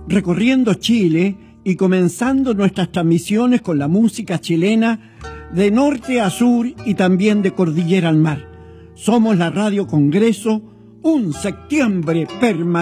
recorriendo Chile y comenzando nuestras transmisiones con la música chilena de norte a sur y también de cordillera al mar. Somos la Radio Congreso, un septiembre permanente.